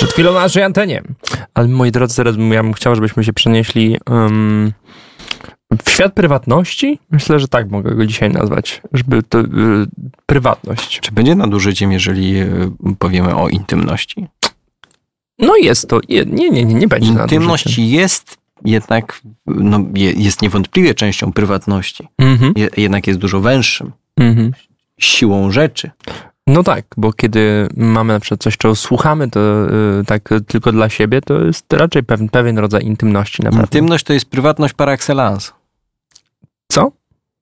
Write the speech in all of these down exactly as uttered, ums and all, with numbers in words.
Przed chwilą na naszej antenie. Ale moi drodzy, teraz ja bym chciał, żebyśmy się przenieśli um, w świat prywatności. Myślę, że tak mogę go dzisiaj nazwać. Żeby to y, prywatność. Czy będzie nadużyciem, jeżeli y, powiemy o intymności? No jest to. Je, nie, nie, nie, nie będzie Intymność nadużyciem. jest jednak, no, je, jest niewątpliwie częścią prywatności. Mhm. Je, jednak jest dużo węższym. Mhm. Siłą rzeczy. No tak, bo kiedy mamy na przykład coś, czego słuchamy, to yy, tak tylko dla siebie, to jest raczej pewien, pewien rodzaj intymności naprawdę. Intymność to jest prywatność par excellence. Co?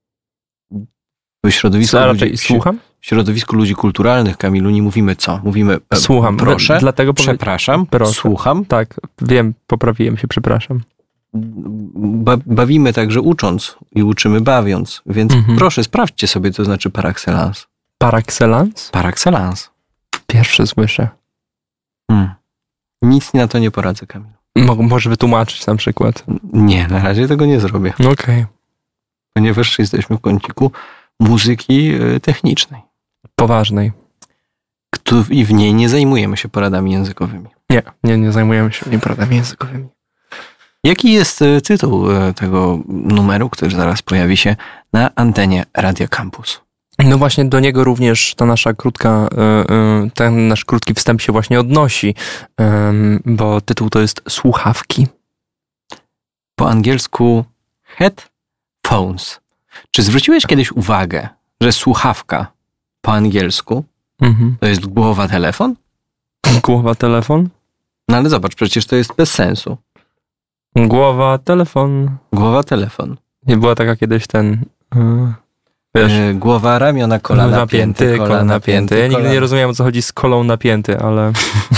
W środowisku, Co raczej ludzi, słucham? w środowisku ludzi kulturalnych, Kamilu, nie mówimy co? Mówimy e, Słucham. proszę, Dlatego powie... przepraszam, proszę. słucham. Tak, wiem, poprawiłem się, przepraszam. Ba- bawimy także ucząc i uczymy bawiąc, więc Mhm. proszę, sprawdźcie sobie, co znaczy par excellence. Par excellence? Par excellence. Pierwsze słyszę. Hmm. Nic na to nie poradzę, Kamil. Mo- może wytłumaczyć na przykład. Nie, na razie tego nie zrobię, Okej. Okay. ponieważ jesteśmy w kąciku muzyki y, technicznej. Poważnej. Kto- I w niej nie zajmujemy się poradami językowymi. Nie, nie, nie zajmujemy się nieprawdami językowymi. Jaki jest y, tytuł y, tego numeru, który zaraz pojawi się na antenie Radia Campus? No właśnie do niego również ta nasza krótka, y, y, ten nasz krótki wstęp się właśnie odnosi, y, bo tytuł to jest Słuchawki. Po angielsku headphones. Czy zwróciłeś kiedyś uwagę, że słuchawka po angielsku Mhm. to jest głowa telefon? Głowa, telefon? No ale zobacz, przecież to jest bez sensu. Głowa, telefon. Głowa telefon. Nie była taka kiedyś ten... Y, wiesz... E, głowa, ramiona, kolana, napięty, kolana, napięty. Ja nigdy nie rozumiałem, o co chodzi z kolą napięty, ale...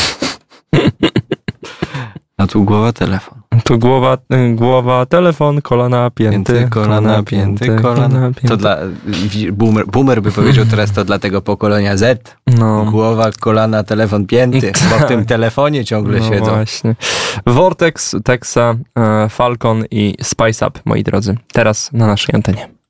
A tu głowa telefon. Tu głowa, y, głowa, telefon, kolana pięty, Pięty, kolana, pięty, kolana. To dla... Boomer, boomer by powiedział teraz to dla tego pokolenia Z. No. Głowa, kolana, telefon, pięty. Bo w tym telefonie ciągle No siedzą. właśnie. Vortex, Texa, e, Falcon i Spice Up, moi drodzy. Teraz na naszej antenie.